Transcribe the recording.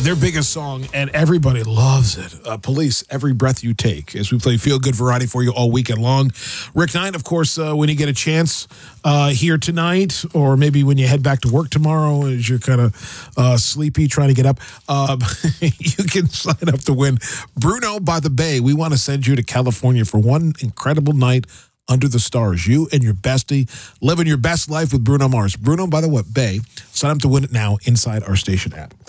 their biggest song, and everybody loves it. Police, Every Breath You Take, as we play feel-good variety for you all weekend long. Rick Knight, of course, when you get a chance here tonight, or maybe when you head back to work tomorrow as you're kind of sleepy, trying to get up, you can sign up to win Bruno by the Bay. We want to send you to California for one incredible night under the stars. You and your bestie living your best life with Bruno Mars. Bruno by the Bay. Sign up to win it now inside our station app.